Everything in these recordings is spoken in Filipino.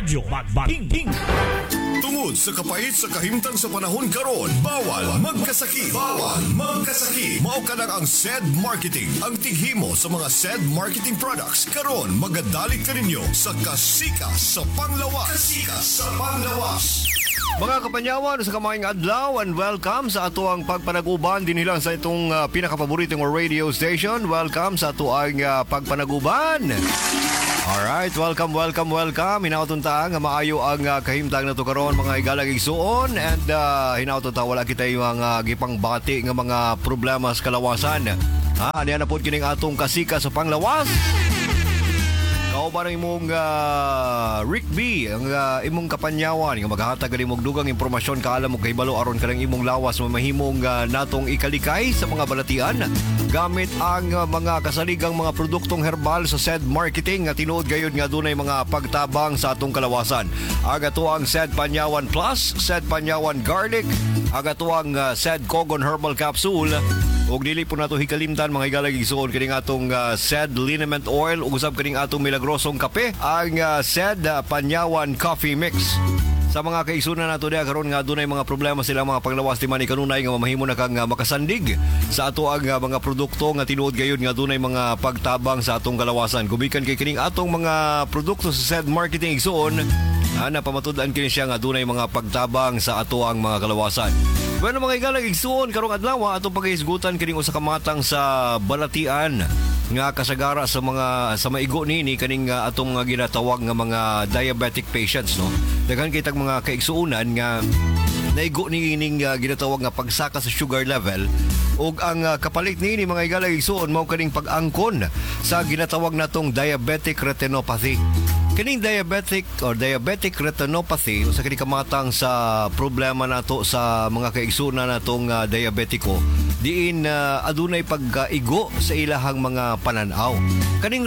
Radyo Magbating. Tungod sa kapait sa kahimtang sa panahon karon, bawal magkasakit. Bawal magkasakit. Mao ka lang ang SED Marketing. Ang tighimo sa mga SED Marketing products karon magadalit ka ninyo sa kasika sa panglawas. Kasika sa panglawas. Mga kapanyawan sa kamayang adlaw and welcome sa ato ang pagpanaguban din nilang sa itong pinakapaboritong radio station. Welcome sa ato ang pagpanaguban. Alright, welcome. Hinauton ta nga maayo ang kahimtang na to karon mga igalang igsuon and hinauton ta wala kita yung mga gipangbati nga mga problema sa kalawasan. Aniya na po kining atong kasika sa panglawas. Kauban ang imong Rick B, ang imong kapanyawan nga maghahatag kani mong dugang impormasyon kaalam mo kahibalo aron kanang imong lawas mamahimong natong ikalikay sa mga balatian gamit ang mga kasaligang mga produktong herbal sa SED Marketing nga tinuod gayud nga dunay mga pagtabang sa atong kalawasan. Aga to ang SED Panyawan Plus, SED Panyawan Garlic, aga to ang SED Kogon Herbal Capsule. Og dili po nato hikalimtan mga igalang igsuon kining atong SED Liniment Oil ug usab kining atong milagrosong kape ang SED Panyawan Coffee Mix. Sa mga kaigsunan nato diha karon nga dunay mga problema sila mga panglawas di man kanunay nga mamahimo na kang makasandig sa ato ang mga produkto nga tinuod gayud nga dunay mga pagtabang sa atong kalawasan. Gumikan kay kining atong mga produkto sa SED Marketing igsuon ana pamatud-an kini siya nga dunay mga pagtabang sa ato ang mga kalawasan. Bueno mga igalang igsuon karong adlaw atong paghisgutan kining usa ka matang sa balatian nga kasagara sa mga sa maigo nini kaning atong ginatawag nga mga diabetic patients no. Daghan kay tag mga kaigsuonan nga naigo nining ginatawag nga pagsaka sa sugar level ug ang kapalit niini mga igalang igsuon mao kaning pag-angkon sa ginatawag natong diabetic retinopathy. Kining diabetic retinopathy sa kining kamatang sa problema nato sa mga kaigsunan natong diabetiko diin adunay pagkaigo sa ilahang mga pananaw. Kaning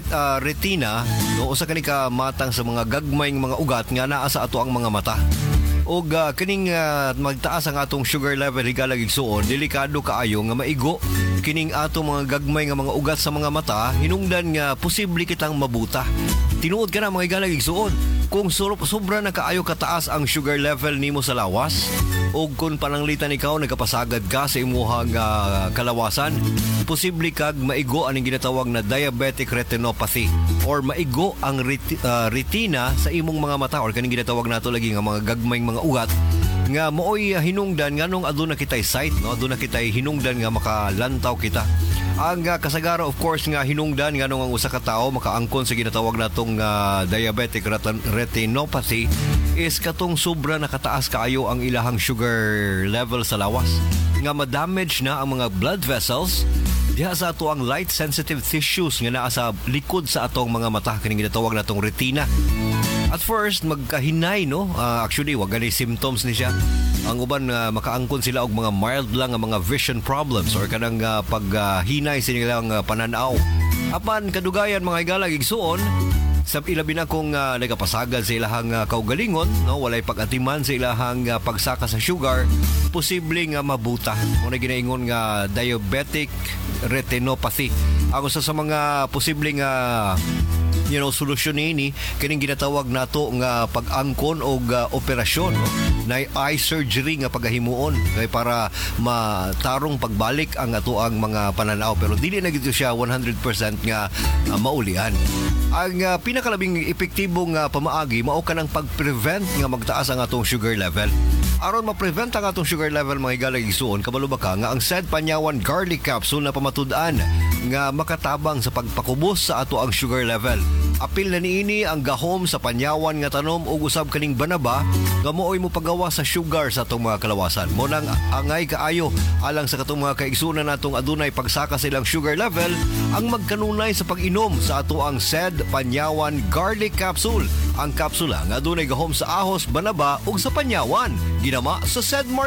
retina no usa kani kamatang sa mga gagmayng mga ugat nga naa sa ato ang mga mata. Og kining magtaas ang atong sugar level higalang igsuon delikado kaayo nga maigo kining ato mga gagmay nga mga ugat sa mga mata hinungdan nga posible kitang mabuta. Tinuod ka na mga igalang igsuon kung sobra na kaayo kataas ang sugar level nimo sa lawas o kung pananglitan ikaw nagkapasagad ka sa imuhang kalawasan, posible kag maigo aning ginatawag na diabetic retinopathy or maigo ang retina sa imong mga mata or kaning ginatawag nato lagi nga mga gagmayng mga ugat nga mooy hinungdan nganong aduna kitay sight no aduna kitay hinungdan nga makalantaw kita. Ang kasagara of course nga hinungdan nganong ang usa ka tawo makaangkon sa ginatawag natong diabetic retinopathy is katong sobra nakataas kaayo ang ilahang sugar level sa lawas nga ma-damage na ang mga blood vessels diha sa ato ang light sensitive tissues nga naa sa likod sa atong mga mata kining ginatawag natong retina. At first magkahinay no actually wag gani symptoms ni siya. Ang uban makaangkon sila og mga mild lang nga mga vision problems or kanang paghinay sa nilang pananaw. Apan kadugayan mga igalang igsuon sa ilabi na kung nagapasagad sa ilahang kaugalingon no walay pag-atiman sa ilahang pagsaka sa sugar posible nga mabuta mo na ginaingon nga diabetic retinopathy. Ang usa sa mga posible nga solusyon ini kining ginatawag nato nga pag-angkon o operasyon no? Na eye surgery nga pagahimuon kay para matarong pagbalik ang ato ang mga pananaw pero dili na gito siya 100% nga maulian. Ang pinakalabing epektibong pamaagi mao kanang pag-prevent nga magtaas ang atong sugar level. Aron ma-prevent ang atong sugar level mga igalang igsuon kabalo ba ka nga ang SED Panyawan Garlic Capsule na pamatud-an nga makatabang sa pagpakubos sa ato ang sugar level. Apil na niini ang gahom sa panyawan nga tanom ug usab kaning banaba nga mooy mo pagawa sa sugar sa atong mga kalawasan. Mo nang angay kaayo alang sa katong mga kaigsunan natong adunay pagsaka sa ilang sugar level ang magkanunay sa pag-inom sa ato ang SED Panyawan Garlic Capsule. Ang kapsula nga adunay gahom sa ahos, banaba ug sa panyawan ginama sa SED Marketing.